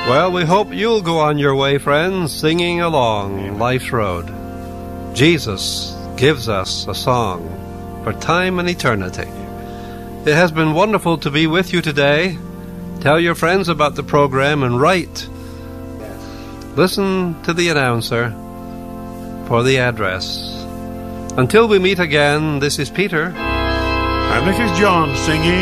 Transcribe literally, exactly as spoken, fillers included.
Well, we hope you'll go on your way, friends, singing along life's road. Jesus gives us a song for time and eternity. It has been wonderful to be with you today. Tell your friends about the program and write. Listen to the announcer for the address. Until we meet again, this is Peter. And this is John singing